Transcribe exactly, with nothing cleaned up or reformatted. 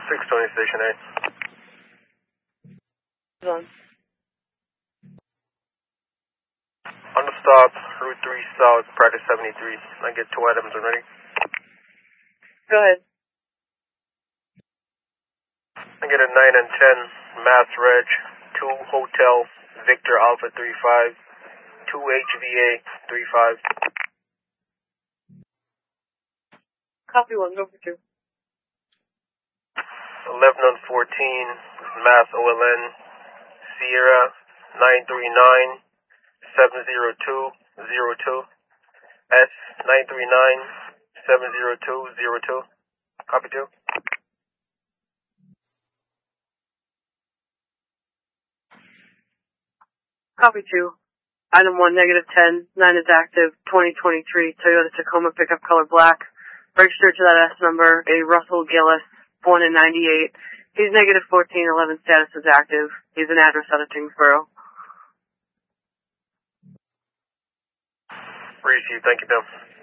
six twenty Station A. On. On the stop, Route three South, Practice seventy-three. I get two items already. Go ahead. I get a nine and ten, Mass Reg, two Hotel, Victor Alpha three five, two H V A three five. Copy one, go for two. eleven on fourteen, Mass O L N, Sierra nine three nine, seven zero two zero two, S nine three nine, seven zero two zero two. Copy two. Copy two. Item one, negative ten, nine is active, twenty twenty-three Toyota Tacoma pickup color black. Registered to that S number, a Russell Gillis, born in ninety-eight. He's negative fourteen, eleven status is active. He's an address out of Tingsboro. Received, thank you, Bill.